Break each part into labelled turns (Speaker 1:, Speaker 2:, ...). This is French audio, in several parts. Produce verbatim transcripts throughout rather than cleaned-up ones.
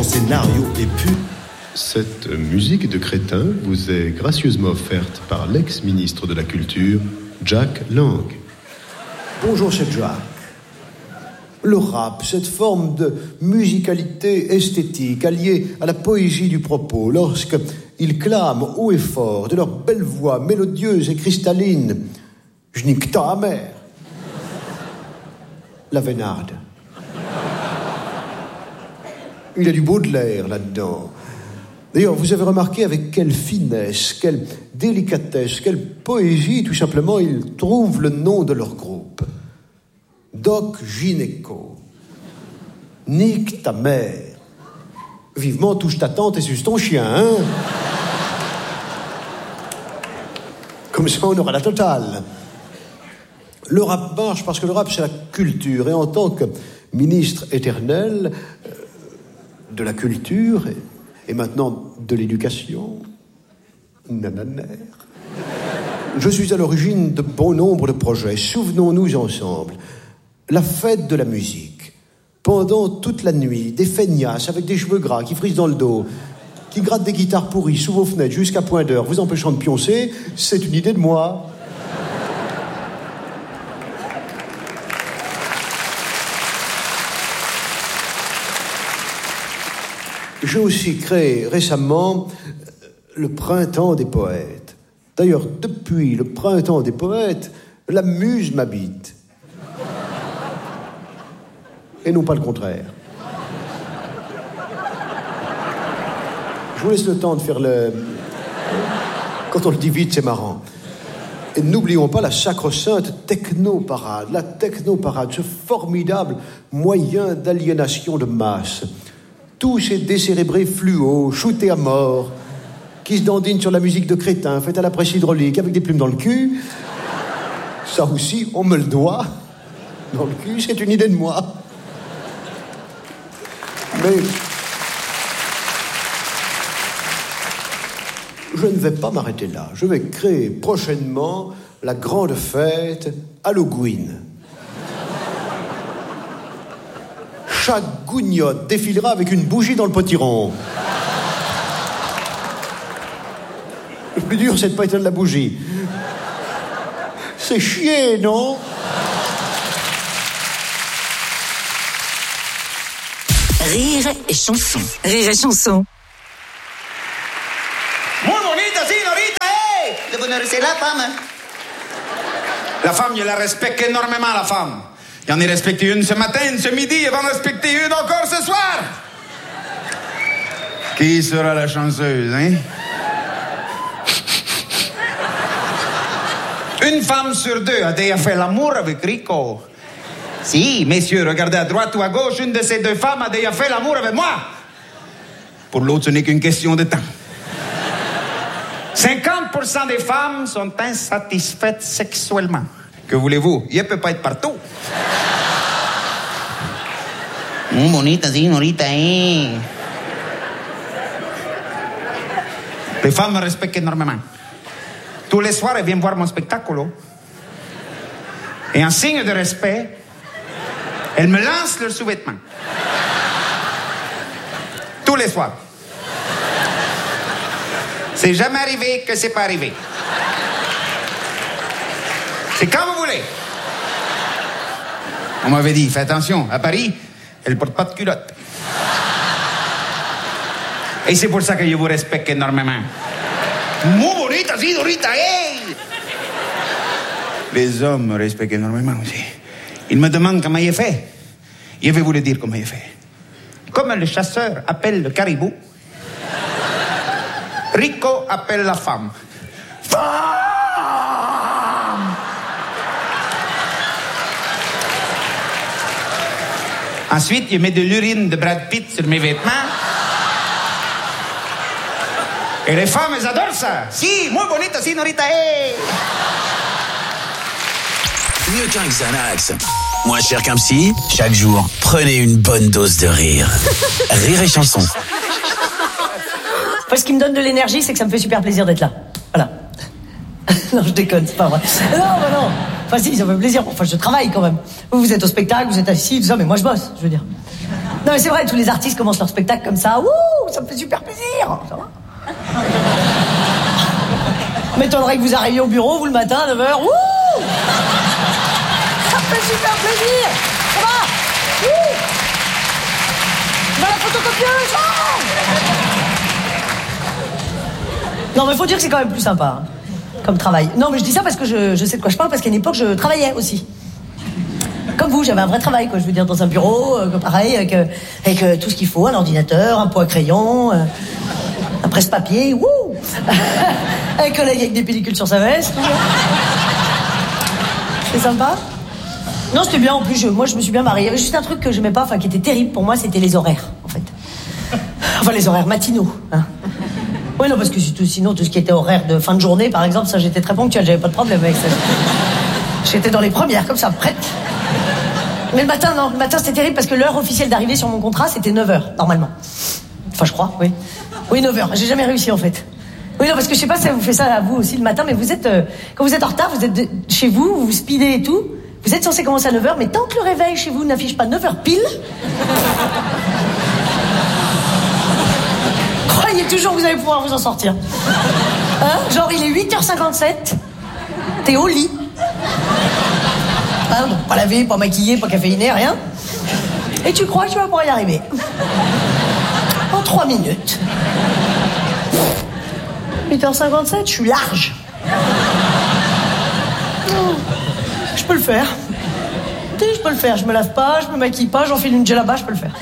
Speaker 1: son scénario est pu.
Speaker 2: Cette musique de crétin vous est gracieusement offerte par l'ex-ministre de la Culture, Jack Lang.
Speaker 3: Bonjour, c'est Jack. Le rap, cette forme de musicalité esthétique alliée à la poésie du propos, lorsqu'ils clament haut et fort de leur belle voix mélodieuse et cristalline, je nique ta mère. La Vénarde. Il y a du Baudelaire là-dedans. D'ailleurs, vous avez remarqué avec quelle finesse, quelle délicatesse, quelle poésie, tout simplement, ils trouvent le nom de leur groupe. Doc Gynéco. Nique ta mère. Vivement touche ta tante et suce ton chien, hein? Comme ça, on aura la totale. Le rap marche parce que le rap, c'est la culture. Et en tant que ministre éternel de la culture et, et maintenant de l'éducation, nananère, je suis à l'origine de bon nombre de projets. Souvenons-nous ensemble. La fête de la musique. Pendant toute la nuit, des feignasses avec des cheveux gras qui frisent dans le dos, qui grattent des guitares pourries sous vos fenêtres jusqu'à point d'heure, vous empêchant de pioncer, c'est une idée de moi. J'ai aussi créé récemment le Printemps des poètes. D'ailleurs, depuis le Printemps des poètes, la muse m'habite. Et non pas le contraire. Je vous laisse le temps de faire le... Quand on le dit vite, c'est marrant. Et n'oublions pas la sacro-sainte techno-parade. La techno-parade, ce formidable moyen d'aliénation de masse. Tous ces décérébrés fluos, shootés à mort, qui se dandinent sur la musique de crétin, faite à la presse hydraulique, avec des plumes dans le cul. Ça aussi, on me le doit. Dans le cul, c'est une idée de moi. Mais je ne vais pas m'arrêter là. Je vais créer prochainement la grande fête Halloween. Chaque gougnotte défilera avec une bougie dans le potiron. Le plus dur, c'est de pas éteindre la bougie. C'est chier, non?
Speaker 4: Rire et chanson. Rire et chanson.
Speaker 5: Muy bonita, señorita, hey! Le bonheur, c'est la femme. La femme, je la respecte énormément, la femme. J'en ai respecté une ce matin, une ce midi, et va en respecter une encore ce soir. Qui sera la chanceuse, hein? Une femme sur deux a déjà fait l'amour avec Rico. Si, messieurs, regardez à droite ou à gauche, une de ces deux femmes a déjà fait l'amour avec moi. Pour l'autre, ce n'est qu'une question de temps. cinquante pour cent des femmes sont insatisfaites sexuellement. Que voulez-vous? Il ne peut pas être partout. Muy bonita, señorita, eh. Les femmes me respectent énormément. Tous les soirs, elles viennent voir mon spectacle. Et en signe de respect, elles me lancent leurs sous-vêtements. Tous les soirs. C'est jamais arrivé que c'est pas arrivé. C'est quand vous voulez. On m'avait dit, fais attention, à Paris, elle porte pas de culotte. Et c'est pour ça que je vous respecte énormément. Muy bonita, señorita, hey! Les hommes me respectent énormément aussi. Ils me demandent comment il est fait. Je vais vous le dire comment il est fait. Comme le chasseur appelle le caribou, Rico appelle la femme. Femme! Ensuite, je mets de l'urine de Brad Pitt sur mes vêtements. Et les femmes, elles adorent ça. Si, muy bonita, señorita, hey!
Speaker 6: Mieux qu'un Xanax. Moins cher qu'un psy, chaque jour, prenez une bonne dose de rire. Rire et chanson.
Speaker 7: Moi, ce qui me donne de l'énergie, c'est que ça me fait super plaisir d'être là. Voilà. Non, je déconne, c'est pas vrai. Non, bah non. Enfin, si, ça me fait plaisir. Enfin, je travaille quand même. Vous, vous êtes au spectacle, vous êtes assis, tout ça, mais moi, je bosse, je veux dire. Non mais c'est vrai, tous les artistes commencent leur spectacle comme ça. Wouh, ça me fait super plaisir. Ça va. M'étonnerait que vous arriviez au bureau, vous, le matin, à neuf heures. Wouh, ça me fait super plaisir. Ça va. Wouh. Dans la photocopieuse. Oh. Non mais faut dire que c'est quand même plus sympa, hein, comme travail. Non mais je dis ça parce que je, je sais de quoi je parle, parce qu'à une époque, je travaillais aussi. Comme vous, j'avais un vrai travail, quoi. Je veux dire, dans un bureau, euh, pareil, avec, euh, avec euh, tout ce qu'il faut, un ordinateur, un pot à crayon, euh, un presse-papier, wouh. Un collègue avec des pellicules sur sa veste. C'est sympa. Non, c'était bien, en plus, je, moi, je me suis bien mariée. Il y avait juste un truc que j'aimais pas, enfin, qui était terrible pour moi, c'était les horaires, en fait. Enfin, les horaires matinaux, hein. Oui, non, parce que tout, sinon, tout ce qui était horaire de fin de journée, par exemple, ça, j'étais très ponctuelle, j'avais pas de problème avec ça. J'étais dans les premières, comme ça, prête. Mais le matin, non, le matin c'était terrible parce que l'heure officielle d'arrivée sur mon contrat c'était neuf heures, normalement. Enfin, je crois, oui. Oui, neuf heures, j'ai jamais réussi en fait. Oui, non, parce que je sais pas si ça vous fait ça à vous aussi le matin, mais vous êtes, euh, quand vous êtes en retard, vous êtes de, chez vous, vous speedez et tout, vous êtes censé commencer à neuf heures, mais tant que le réveil chez vous n'affiche pas neuf heures pile, croyez toujours que vous allez pouvoir vous en sortir. Hein? Genre, il est huit heures cinquante-sept, t'es au lit. Hein, donc pas lavé, pas maquillé, pas caféiné, rien. Et tu crois que tu vas pouvoir y arriver. En trois minutes. huit heures cinquante-sept, je suis large. Je peux le faire. Je peux le faire, je me lave pas, je me maquille pas, j'enfile une djellaba, je peux le faire.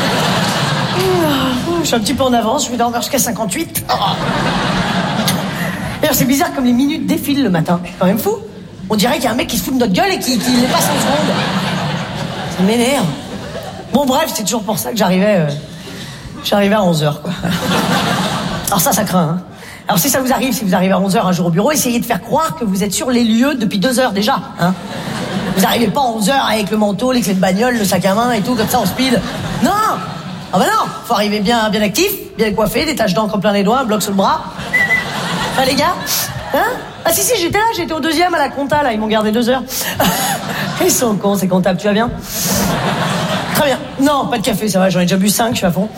Speaker 7: Je suis un petit peu en avance, je vais dormir jusqu'à cinquante-huit. D'ailleurs, c'est bizarre comme les minutes défilent le matin. C'est quand même fou. On dirait qu'il y a un mec qui se fout de notre gueule et qui, qui les passe en seconde. Ça m'énerve. Bon, bref, c'est toujours pour ça que j'arrivais... Euh, j'arrivais à onze heures, quoi. Alors ça, ça craint, hein. Alors si ça vous arrive, si vous arrivez à onze heures un jour au bureau, essayez de faire croire que vous êtes sur les lieux depuis deux heures déjà, hein. Vous n'arrivez pas à onze heures avec le manteau, les clés de bagnole, le sac à main et tout, comme ça, en speed. Non. Ah bah non, faut arriver bien, bien actif, bien coiffé, des taches d'encre plein les doigts, un bloc sur le bras. Enfin, les gars, hein? Ah si, si, j'étais là, j'étais au deuxième à la compta, là, ils m'ont gardé deux heures. Ils sont cons, ces comptables, tu vas bien? Très bien. Non, pas de café, ça va, j'en ai déjà bu cinq, je suis à fond.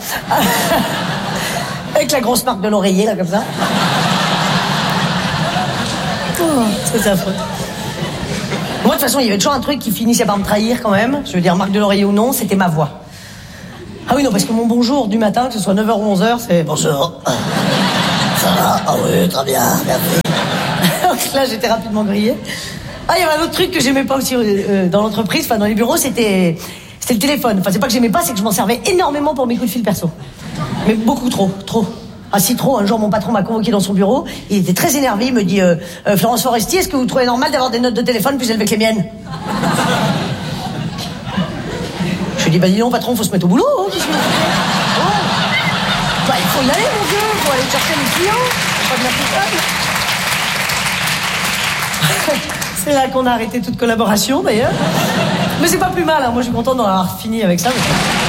Speaker 7: Avec la grosse marque de l'oreiller, là, comme ça. Oh, c'est affreux. Moi, de toute façon, il y avait toujours un truc qui finissait par me trahir, quand même. Je veux dire, marque de l'oreiller ou non, c'était ma voix. Ah oui, non, parce que mon bonjour du matin, que ce soit neuf heures ou onze heures, c'est... Bonjour. Ça va? Ah oui, très bien, merci. Donc là, j'étais rapidement grillée. Ah, il y avait un autre truc que j'aimais pas aussi euh, dans l'entreprise, enfin dans les bureaux, c'était c'était le téléphone. Enfin, c'est pas que j'aimais pas, c'est que je m'en servais énormément pour mes coups de fil perso. Mais beaucoup trop, trop. Ah si, trop. Un jour, mon patron m'a convoqué dans son bureau. Il était très énervé. Il me dit euh, euh, Florence Foresti, est-ce que vous trouvez normal d'avoir des notes de téléphone plus élevées que les miennes? Je lui ai dit, bah dis non, patron, faut se mettre au boulot. Hein, qu'est-ce que... oh. Bah, il faut y aller, mon vieux. Il faut aller chercher les clients. Pas de la putade. C'est là qu'on a arrêté toute collaboration, d'ailleurs. Mais c'est pas plus mal, hein. Moi, je suis content d'en avoir fini avec ça. Mais...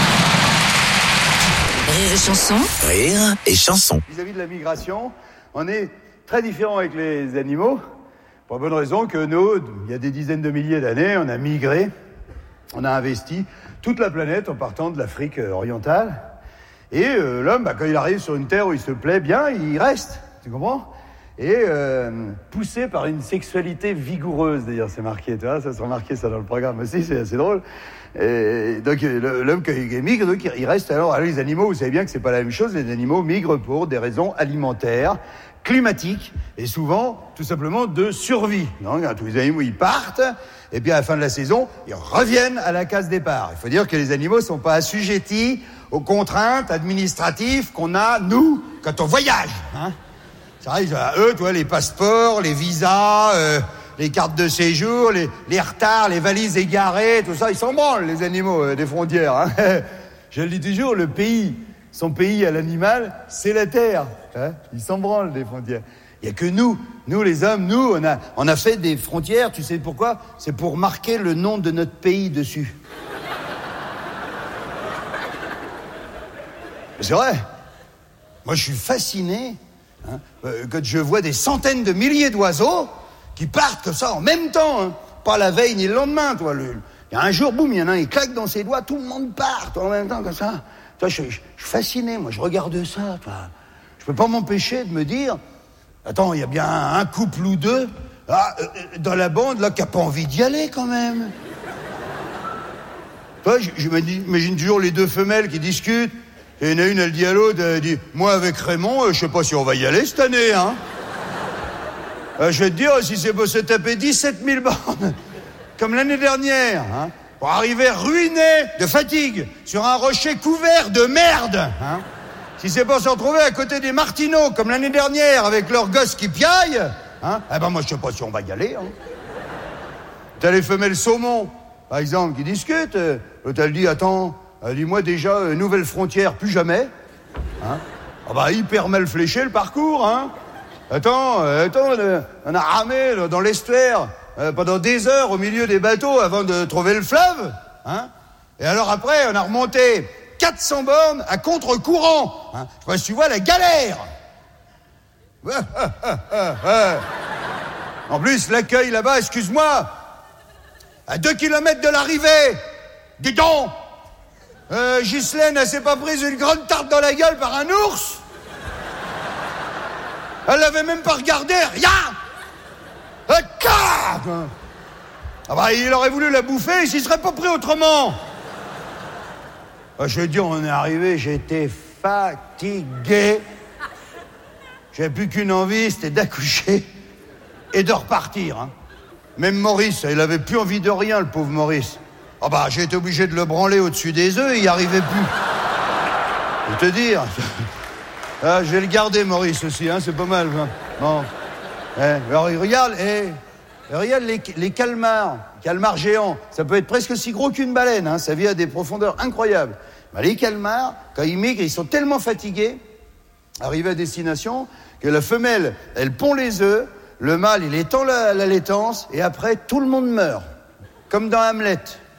Speaker 4: Rire et chanson.
Speaker 6: Rire et chanson.
Speaker 1: Vis-à-vis de la migration, on est très différent avec les animaux, pour la bonne raison que nous, il y a des dizaines de milliers d'années, on a migré, on a investi toute la planète en partant de l'Afrique orientale. Et euh, l'homme, bah, quand il arrive sur une terre où il se plaît bien, il reste, tu comprends ? Et euh, poussé par une sexualité vigoureuse, d'ailleurs, c'est marqué, tu vois, ça c'est remarqué ça dans le programme aussi, c'est assez drôle. Et donc l'homme qui migre, donc, il reste. Alors, alors les animaux, vous savez bien que c'est pas la même chose. Les animaux migrent pour des raisons alimentaires, climatiques et souvent tout simplement de survie. Donc tous les animaux ils partent et puis à la fin de la saison ils reviennent à la case départ. Il faut dire que les animaux sont pas assujettis aux contraintes administratives qu'on a nous quand on voyage. Hein, ça arrive à eux, tu vois, les passeports, les visas. Euh, Les cartes de séjour, les, les retards, les valises égarées, tout ça, ils s'en branlent, les animaux euh, des frontières. Hein. Je le dis toujours, le pays, son pays à l'animal, c'est la terre. Hein. Ils s'en branlent des frontières. Il n'y a que nous, nous les hommes, nous, on a, on a fait des frontières, tu sais pourquoi? C'est pour marquer le nom de notre pays dessus. C'est vrai. Moi, je suis fasciné hein, quand je vois des centaines de milliers d'oiseaux qui partent comme ça en même temps, hein. Pas la veille ni le lendemain, toi. Le, Il y a un jour, boum, il y en a un, il claque dans ses doigts, tout le monde part, toi, en même temps, comme ça. Toi, je, je, je suis fasciné, moi, je regarde ça, toi. Je peux pas m'empêcher de me dire, attends, il y a bien un couple ou deux, là, euh, dans la bande, là, qui a pas envie d'y aller, quand même. Toi, j'imagine toujours les deux femelles qui discutent, et il y en a une, elle dit à l'autre, elle dit, moi, avec Raymond, euh, je sais pas si on va y aller cette année, hein. Euh, je vais te dire, si c'est pour se taper dix-sept mille bornes, comme l'année dernière, hein, pour arriver ruiné de fatigue sur un rocher couvert de merde, hein, si c'est pour se retrouver à côté des martineaux, comme l'année dernière, avec leurs gosses qui piaillent, hein, eh ben moi, je sais pas si on va y aller, hein. T'as les femelles saumon, par exemple, qui discutent, euh, l'autre, elle dit, attends, euh, dis-moi déjà, euh, nouvelle frontière, plus jamais, hein. Ah bah, hyper mal fléché, le parcours, hein. Attends, euh, attends, euh, on a ramé là, dans l'estuaire euh, pendant des heures au milieu des bateaux avant de trouver le fleuve, hein. Et alors après, on a remonté quatre cents bornes à contre-courant, hein. Je sais pas si tu vois la galère. En plus, l'accueil là-bas, excuse-moi, à deux kilomètres de l'arrivée, dis donc, euh, Ghislaine, elle s'est pas prise une grande tarte dans la gueule par un ours? Elle l'avait même pas regardé, rien. Ah bah, il aurait voulu la bouffer, il s'y serait pas pris autrement. Ah, je veux dire, on est arrivé, j'étais fatigué. J'avais plus qu'une envie, c'était d'accoucher et de repartir, hein. Même Maurice, il avait plus envie de rien, le pauvre Maurice. Ah bah, j'ai été obligé de le branler au-dessus des œufs, il y arrivait plus. Je vais te dire... Ah, je vais le garder, Maurice, aussi, hein, c'est pas mal. Hein. Bon. Eh, alors, regarde, eh, regarde les, les calmars, calmars géants, ça peut être presque aussi gros qu'une baleine, hein, ça vit à des profondeurs incroyables. Bah, les calmars, quand ils migrent, ils sont tellement fatigués, arrivés à destination, que la femelle, elle pond les œufs, le mâle, il étend la, la laitance, et après, tout le monde meurt. Comme dans Hamlet.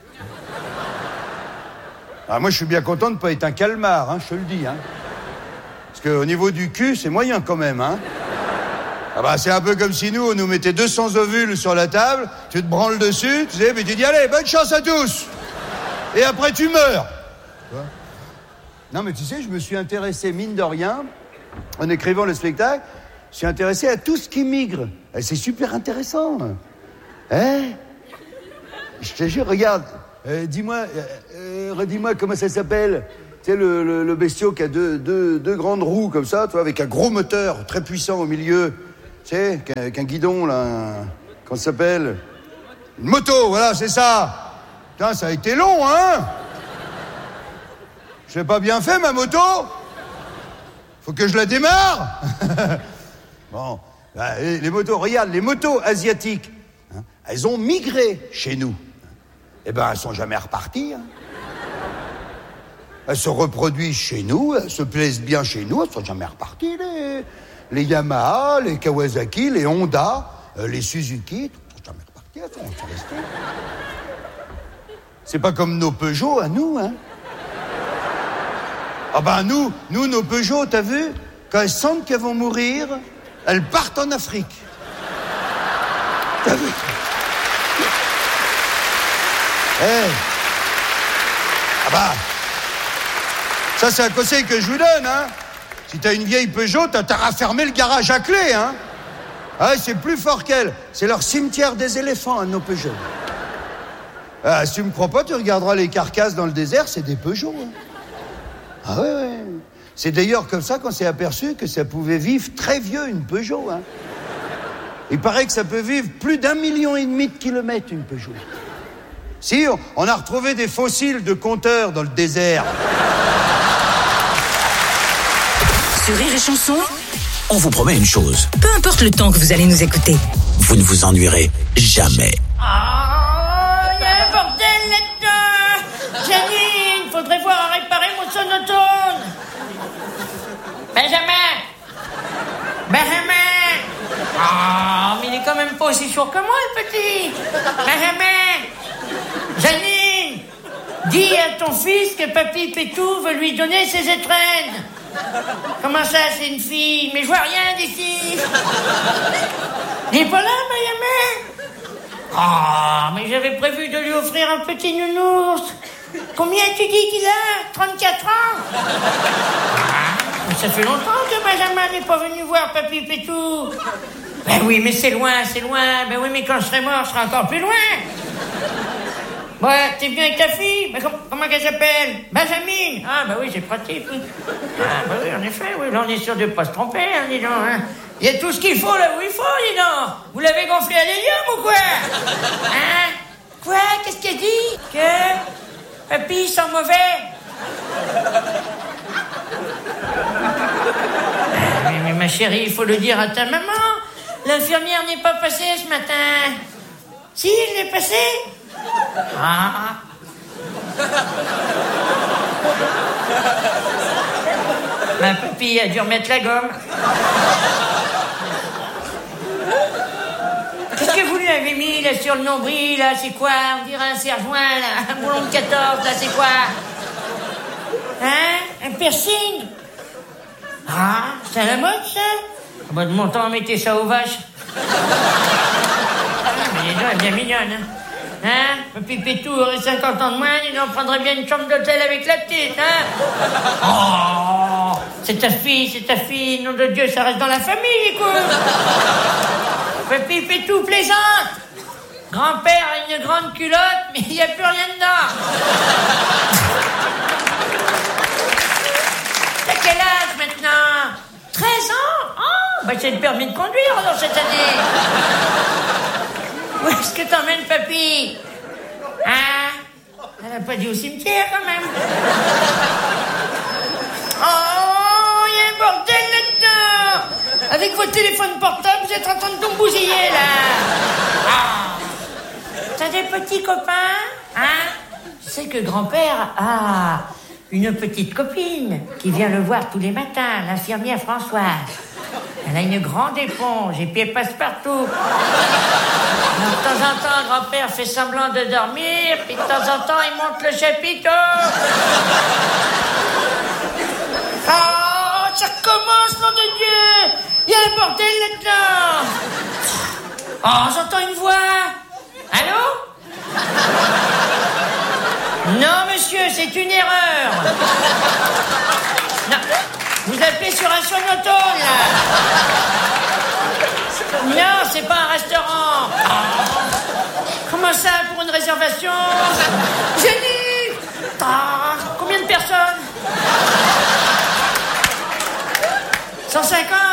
Speaker 1: Ah, moi, je suis bien content de ne pas être un calmar, hein, je te le dis, hein. Parce qu'au niveau du cul, c'est moyen quand même, hein. Ah bah, c'est un peu comme si nous, on nous mettait deux cents ovules sur la table, tu te branles dessus, tu sais, puis tu dis, allez, bonne chance à tous. Et après, tu meurs. Quoi? Non, mais tu sais, je me suis intéressé, mine de rien, en écrivant le spectacle, je suis intéressé à tout ce qui migre. Et c'est super intéressant. Hein? Je te jure, regarde, euh, dis-moi, euh, euh, redis-moi comment ça s'appelle. Tu sais, le, le, le bestiau qui a deux, deux, deux grandes roues comme ça, tu vois, avec un gros moteur très puissant au milieu. Tu sais, qu'un, qu'un guidon, là, un, comment ça s'appelle? Une moto, voilà, c'est ça. Putain, ça a été long, hein? Je l'ai pas bien fait, ma moto? Faut que je la démarre. Bon, bah, les, les motos, regarde, les motos asiatiques, hein, elles ont migré chez nous. Eh ben, elles sont jamais reparties, hein. Elles se reproduisent chez nous, elles se plaisent bien chez nous, elles ne sont jamais reparties, les, les Yamaha, les Kawasaki, les Honda, euh, les Suzuki, elles ne sont jamais reparties, elles sont, elles sont restées. C'est pas comme nos Peugeot à nous, hein. Ah ben nous, nous, nos Peugeot, t'as vu, quand elles sentent qu'elles vont mourir, elles partent en Afrique. T'as vu? Eh hey. Ah bah... Ça, c'est un conseil que je vous donne, hein. Si t'as une vieille Peugeot, t'as t'as raffermé le garage à clé, hein. Ah, c'est plus fort qu'elle. C'est leur cimetière des éléphants, hein, nos Peugeot. Ah, si tu me crois pas, tu regarderas les carcasses dans le désert, c'est des Peugeot, hein. Ah ouais, ouais. C'est d'ailleurs comme ça qu'on s'est aperçu que ça pouvait vivre très vieux, une Peugeot, hein. Il paraît que ça peut vivre plus d'un million et demi de kilomètres, une Peugeot. Si, on a retrouvé des fossiles de compteurs dans le désert.
Speaker 4: Sur Rire et Chanson,
Speaker 6: On vous promet une chose.
Speaker 4: peu importe le temps que vous allez nous écouter.
Speaker 6: Vous ne vous ennuierez jamais.
Speaker 8: Ah, il y a un bordel là-dedans. Janine, faudrait voir à réparer mon sonotone. Benjamin. Benjamin. Ah, mais il est quand même pas aussi sourd que moi, le petit. Benjamin. Janine, dis à ton fils que Papy Pétou veut lui donner ses étrennes. Comment ça, c'est une fille? Mais je vois rien d'ici. Il est pas là, Benjamin? Ah, mais j'avais prévu de lui offrir un petit nounours. Combien tu dis qu'il a? trente-quatre ans? Ah, ça fait longtemps que Benjamin n'est pas venu voir Papy Pétou. Ben oui, mais c'est loin, c'est loin. Ben oui, mais quand je serai mort, je serai encore plus loin. Ouais, t'es bien avec ta fille? Ben, com- comment qu'elle s'appelle? Benjamin. Ah, ben oui, c'est pratique. Oui. Ah, ben oui, en effet, oui. Là, on est sûr de ne pas se tromper, hein, dis donc. Hein. Il y a tout ce qu'il faut là où il faut, dis donc. Vous l'avez gonflé à l'hélium ou quoi? Hein? Quoi? Qu'est-ce qu'elle dit? Que Papy sent mauvais? mais, mais ma chérie, il faut le dire à ta maman. L'infirmière n'est pas passée ce matin. Si, elle est passée? Ah. Ma papy a dû remettre la gomme. Qu'est-ce que vous lui avez mis là sur le nombril là? C'est quoi? On dirait un serre-joint là, un boulon de quatorze là, c'est quoi? Hein? Un piercing? Ah, c'est à la mode ça? Ah bah de mon temps, mettez ça aux vaches. Ah, mais les deux, elle est bien mignonne, hein? Hein? Papy Pétou aurait cinquante ans de moins, il en prendrait bien une chambre d'hôtel avec la petite, hein? Oh! C'est ta fille, c'est ta fille, nom de Dieu, ça reste dans la famille, écoute! Papy Pétou plaisante! Grand-père a une grande culotte, mais il n'y a plus rien dedans! T'as quel âge maintenant? treize ans? Oh! Bah c'est le permis de conduire alors cette année! Où est-ce que t'emmènes, papy? Hein? Elle n'a pas dit au cimetière, quand même. Oh, il y a un bordel là-dedans! Avec votre téléphone portable, vous êtes en train de tout bousiller, là. Ah. T'as des petits copains? Hein? Tu sais que grand-père a une petite copine qui vient le voir tous les matins, l'infirmière Françoise. Elle a une grande éponge et puis elle passe partout. Donc, de temps en temps, grand-père fait semblant de dormir, puis de temps en temps, il monte le chapiteau. Oh, ça recommence, nom de Dieu! Il y a un bordel là-dedans! Oh, j'entends une voix! Allô? Non, monsieur, c'est une erreur! Non, vous appelez sur un sonotone, là! Non, c'est pas un restaurant. Oh. Comment ça, pour une réservation? Génie! Oh, combien de personnes? cent cinquante?